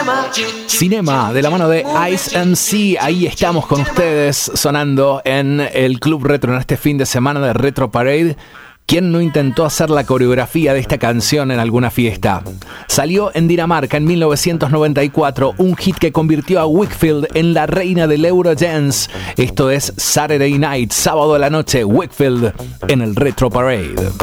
Cinema, de la mano de Ice MC. Ahí estamos con ustedes, sonando en el Club Retro en este fin de semana de Retro Parade. ¿Quién no intentó hacer la coreografía de esta canción en alguna fiesta? Salió en Dinamarca en 1994, un hit que convirtió a Wakefield en la reina del Eurodance. Esto es Saturday Night, sábado a la noche, Wakefield en el Retro Parade.